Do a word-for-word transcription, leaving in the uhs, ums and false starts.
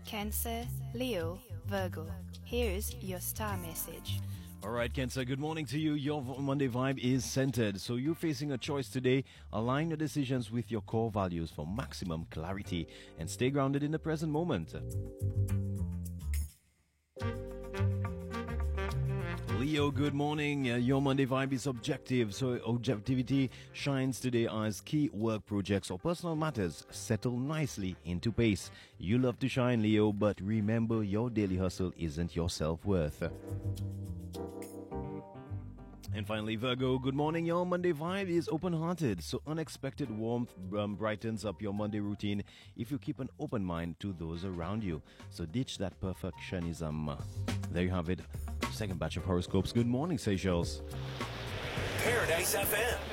Cancer, Leo, Virgo. Here's your star message. All right, Cancer, good morning to you. Your Monday vibe is centered. So you're facing a choice today. Align your decisions with your core values for maximum clarity and stay grounded in the present moment. Leo, good morning. Uh, your Monday vibe is objective. So objectivity shines today as key work projects or personal matters settle nicely into pace. You love to shine, Leo, but remember your daily hustle isn't your self-worth. And finally, Virgo, good morning. Your Monday vibe is open-hearted, so unexpected warmth um, brightens up your Monday routine if you keep an open mind to those around you. So ditch that perfectionism. There you have it. Second batch of horoscopes. Good morning, Seychelles. Paradise F M.